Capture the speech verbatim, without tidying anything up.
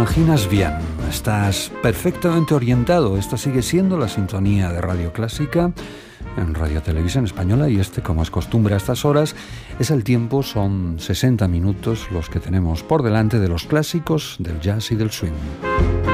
imaginas bien, estás perfectamente orientado. Esta sigue siendo la sintonía de Radio Clásica en Radio Televisión Española y este, como es costumbre a estas horas, es el tiempo, son sesenta minutos los que tenemos por delante de los clásicos del jazz y del swing.